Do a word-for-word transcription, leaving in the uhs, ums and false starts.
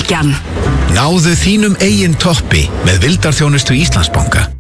Bylgjan. Náðu þínum eigin toppi með vildarþjónustu Íslandsbanka.